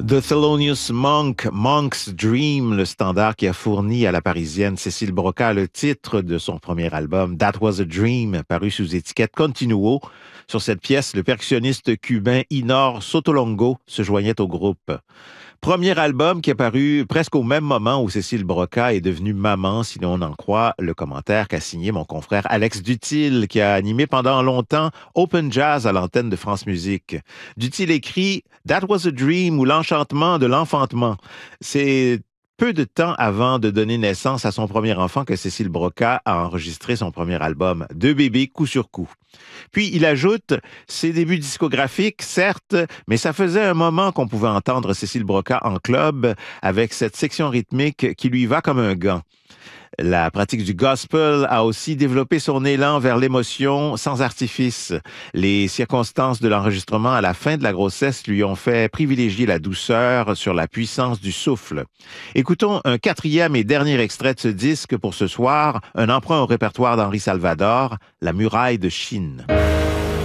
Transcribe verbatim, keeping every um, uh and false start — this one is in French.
The Thelonious Monk, Monk's Dream, le standard qui a fourni à la Parisienne Cécile Broca le titre de son premier album, That Was a Dream, paru sous étiquette Continuo. Sur cette pièce, le percussionniste cubain Inor Sotolongo se joignait au groupe. Premier album qui est paru presque au même moment où Cécile Broca est devenue maman, si l'on en croit le commentaire qu'a signé mon confrère Alex Dutil, qui a animé pendant longtemps Open Jazz à l'antenne de France Musique. Dutil écrit « That was a dream » ou « l'enchantement de l'enfantement ». C'est peu de temps avant de donner naissance à son premier enfant que Cécile Broca a enregistré son premier album, Deux bébés coup sur coup. Puis il ajoute ses débuts discographiques, certes, mais ça faisait un moment qu'on pouvait entendre Cécile Broca en club avec cette section rythmique qui lui va comme un gant. La pratique du gospel a aussi développé son élan vers l'émotion sans artifice. Les circonstances de l'enregistrement à la fin de la grossesse lui ont fait privilégier la douceur sur la puissance du souffle. Écoutons un quatrième et dernier extrait de ce disque pour ce soir, un emprunt au répertoire d'Henri Salvador, La muraille de Chine.